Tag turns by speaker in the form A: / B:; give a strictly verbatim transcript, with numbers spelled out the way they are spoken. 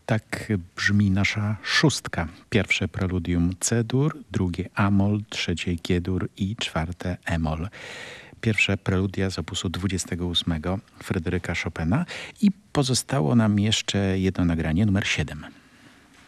A: Tak brzmi nasza szóstka. Pierwsze preludium C-dur, drugie A-moll, trzecie G-dur i czwarte E-moll. Pierwsze preludia z opusu dwudziestego ósmego Fryderyka Chopina i pozostało nam jeszcze jedno nagranie, numer siedem.